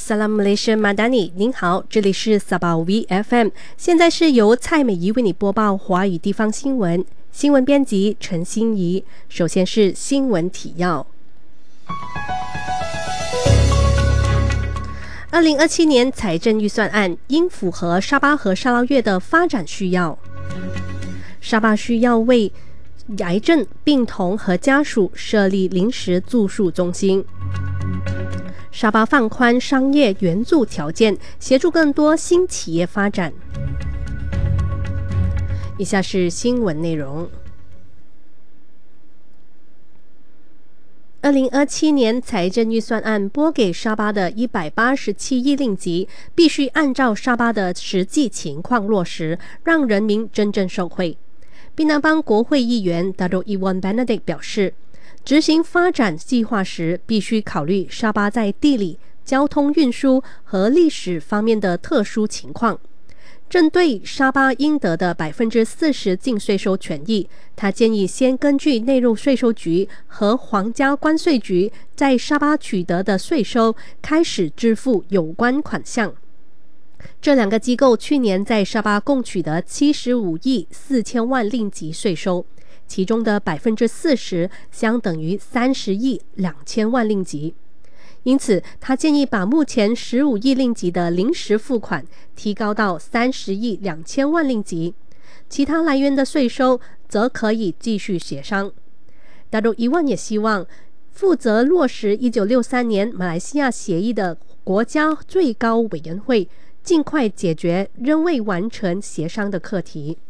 Salam Malaysia Madani， 您好，这里是 Sabah VFM， 现在是由蔡美仪为你播报华语地方新闻，新闻编辑陈欣怡。首先是新闻提要。2027年财政预算案应符合沙巴和沙捞越的发展需要。沙巴需要为癌症病童和家属设立临时住宿中心。沙巴放宽商业援助条件，协助更多新企业发展。以下是新闻内容。2027年财政预算案拨给沙巴的187亿令吉，必须按照沙巴的实际情况落实，让人民真正受惠。槟榔邦国会议员 Dato' Iwan Benedict 表示，执行发展计划时必须考虑沙巴在地理、交通运输和历史方面的特殊情况。针对沙巴应得的 40% 净税收权益，他建议先根据内陆税收局和皇家关税局在沙巴取得的税收开始支付有关款项。这两个机构去年在沙巴共取得75亿4千万令吉税收，其中的 40% 相等于30亿2千万令吉。因此，他建议把目前15亿令吉的临时付款提高到30亿2千万令吉，其他来源的税收则可以继续协商。Dato' Iwan也希望负责落实1963年马来西亚协议的国家最高委员会尽快解决仍未完成协商的课题。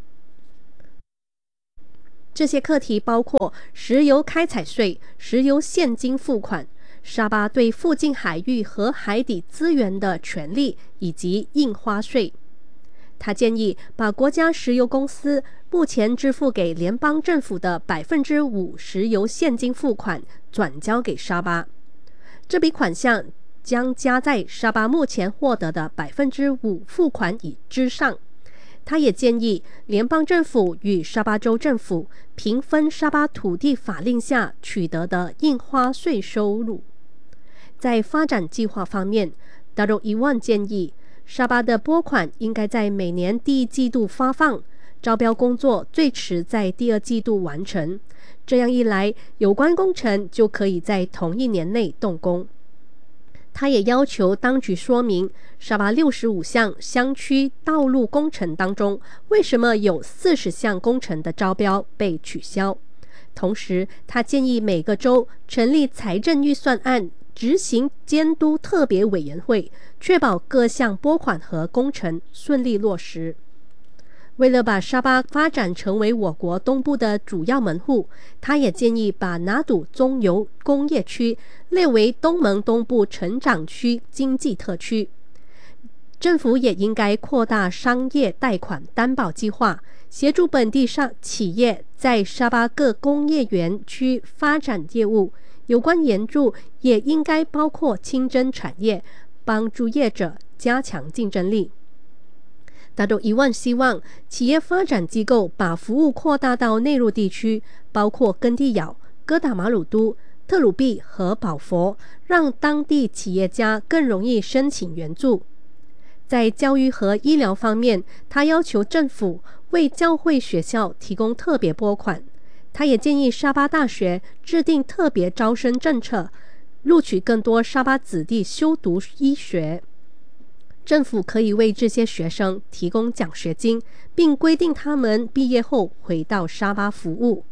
这些课题包括石油开采税、石油现金付款、沙巴对附近海域和海底资源的权利以及印花税。他建议把国家石油公司目前支付给联邦政府的 5% 石油现金付款转交给沙巴，这笔款项将加在沙巴目前获得的 5% 付款之上。他也建议联邦政府与沙巴州政府平分沙巴土地法令下取得的印花税收入。在发展计划方面， Dato' Iwan 建议沙巴的拨款应该在每年第一季度发放，招标工作最迟在第二季度完成。这样一来，有关工程就可以在同一年内动工。他也要求当局说明沙巴65项乡区道路工程当中，为什么有40项工程的招标被取消。同时，他建议每个州成立财政预算案执行监督特别委员会，确保各项拨款和工程顺利落实。为了把沙巴发展成为我国东部的主要门户，他也建议把拿督中油工业区列为东盟东部成长区经济特区。政府也应该扩大商业贷款担保计划，协助本地企业在沙巴各工业园区发展业务。有关援助也应该包括清真产业，帮助业者加强竞争力。Dato' Iwan 希望企业发展机构把服务扩大到内陆地区，包括根蒂咬、哥打马鲁都、特鲁比和宝佛，让当地企业家更容易申请援助。在教育和医疗方面，他要求政府为教会学校提供特别拨款。他也建议沙巴大学制定特别招生政策，录取更多沙巴子弟修读医学。政府可以为这些学生提供奖学金，并规定他们毕业后回到沙巴服务。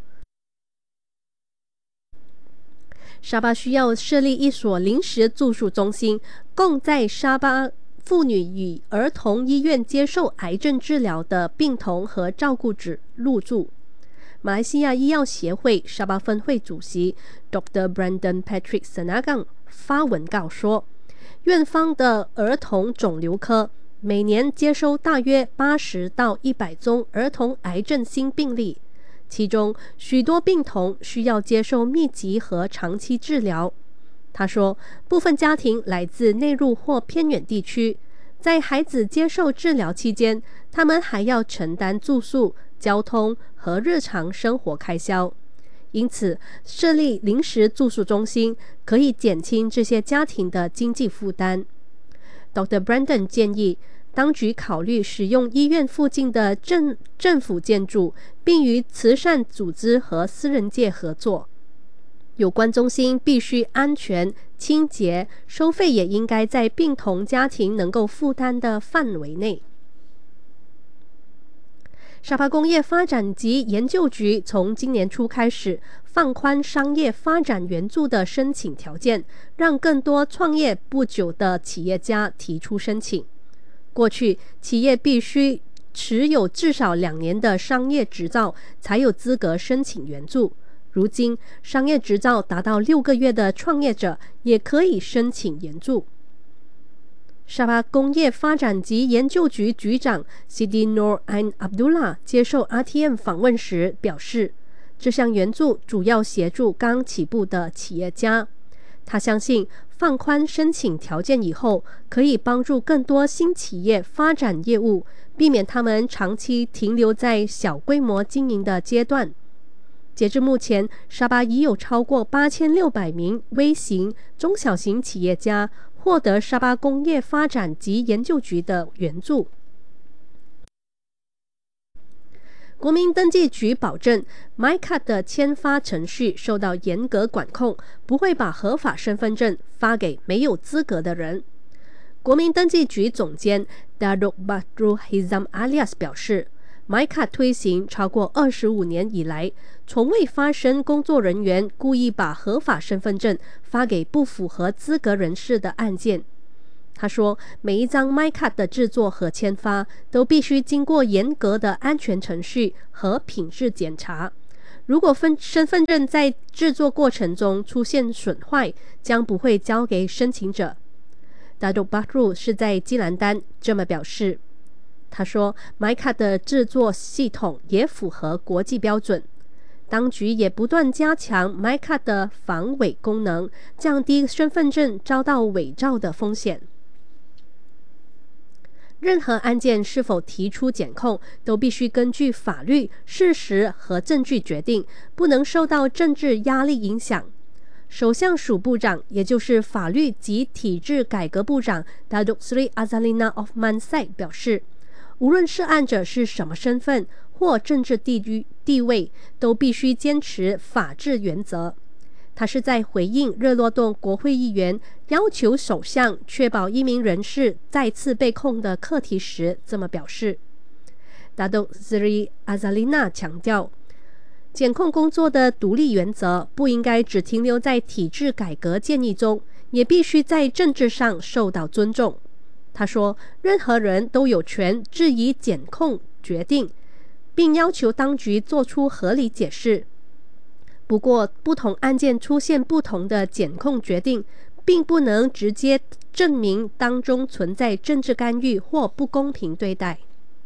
沙巴需要设立一所临时住宿中心，供在沙巴妇女与儿童医院接受癌症治疗的病童和照顾者入住。马来西亚医药协会沙巴分会主席 Dr. Brandon Patrick Senagang 发文告说，院方的儿童肿瘤科每年接收大约80到100宗儿童癌症新病例，其中许多病童需要接受密集和长期治疗。他说，部分家庭来自内陆或偏远地区，在孩子接受治疗期间，他们还要承担住宿、交通和日常生活开销。因此，设立临时住宿中心可以减轻这些家庭的经济负担。 Dr. Brandon 建议当局考虑使用医院附近的政府建筑，并与慈善组织和私人界合作。有关中心必须安全、清洁，收费也应该在病童家庭能够负担的范围内。沙巴工业发展及研究局从今年初开始放宽商业发展援助的申请条件，让更多创业不久的企业家提出申请。过去，企业必须持有至少2年的商业执照才有资格申请援助。如今，商业执照达到6个月的创业者也可以申请援助。沙巴工业发展及研究局局长 Sidi Noor Ain Abdullah 接受 RTM 访问时表示，这项援助主要协助刚起步的企业家。他相信放宽申请条件以后，可以帮助更多新企业发展业务，避免他们长期停留在小规模经营的阶段。截至目前，沙巴已有超过8600名微型、中小型企业家获得沙巴工业发展及研究局的援助。国民登记局保证 MyCard 的签发程序受到严格管控，不会把合法身份证发给没有资格的人。国民登记局总监 Datuk Badrul Hizam Alias 表示，MyCard 推行超过25年以来，从未发生工作人员故意把合法身份证发给不符合资格人士的案件。他说，每一张 MyCard 的制作和签发都必须经过严格的安全程序和品质检查。如果身份证在制作过程中出现损坏，将不会交给申请者。Datuk Badrul 是在基兰丹这么表示。他说 ，MyCard 的制作系统也符合国际标准。当局也不断加强 MyCard 的防伪功能，降低身份证遭到伪造的风险。任何案件是否提出检控，都必须根据法律、事实和证据决定，不能受到政治压力影响。首相署部长，也就是法律及体制改革部长 Datuk Sri Azalina Othman Said 表示，无论涉案者是什么身份或政治地位，都必须坚持法治原则。他是在回应热诺顿国会议员要求首相确保移民人士再次被控的课题时这么表示。Datuk Sri Azalina 强调，检控工作的独立原则不应该只停留在体制改革建议中，也必须在政治上受到尊重。他说，任何人都有权质疑检控决定，并要求当局做出合理解释。不过，不同案件出现不同的检控决定，并不能直接证明当中存在政治干预或不公平对待。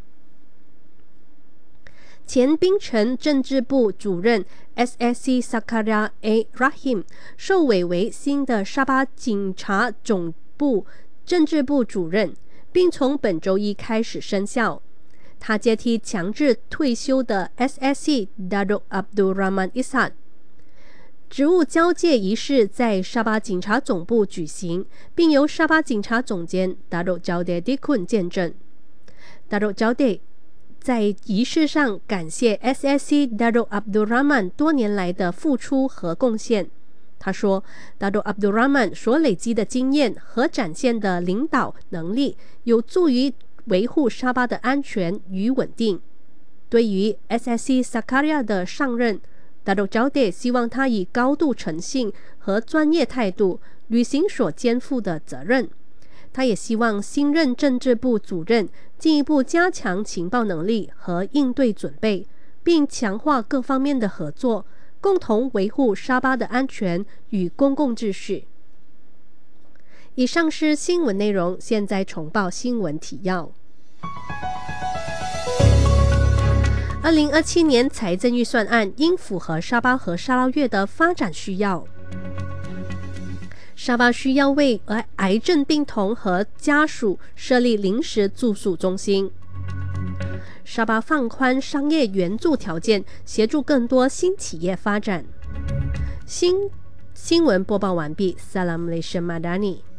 前槟城政治部主任 SSC Zakaria A. Rahim 受委为新的沙巴警察总部政治部主任，并从本周一开始生效。他接替强制退休的 SSC Datuk Abdul Rahman Ishak。职务交接仪式在沙巴警察总部举行，并由沙巴警察总监 Datuk Jaude Dikun 见证。Datuk Jaude 在仪式上感谢 SSC Datuk Abdul Rahman 多年来的付出和贡献。他说 Datuk Abdul Rahman 所累积的经验和展现的领导能力，有助于维护沙巴的安全与稳定。对于 SSC Zakaria 的上任，Datuk Jaude 希望他以高度诚信和专业态度履行所肩负的责任。他也希望新任政治部主任进一步加强情报能力和应对准备，并强化各方面的合作，共同维护沙巴的安全与公共秩序。以上是新闻内容，现在重报新闻提要。2027年财政预算案应符合沙巴和沙捞越的发展需要。沙巴需要为癌症病童和家属设立临时住宿中心。沙巴放宽商业援助条件，协助更多新企业发展。新闻播报完毕。Salam Malaysia Madani。